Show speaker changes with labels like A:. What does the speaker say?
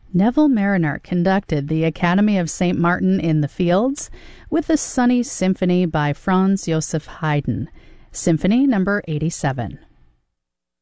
A: Neville Marriner conducted the Academy of St. Martin in the Fields with the Sunny Symphony by Franz Joseph Haydn, Symphony No. 87.